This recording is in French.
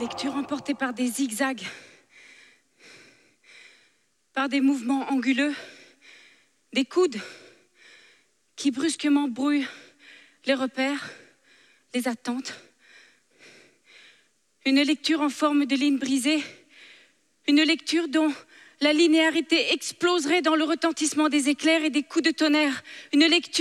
lecture emportée par des zigzags, par des mouvements anguleux, des coudes qui brusquement brouillent les repères, les attentes. Une lecture en forme de ligne brisée, une lecture dont la linéarité exploserait dans le retentissement des éclairs et des coups de tonnerre, une lecture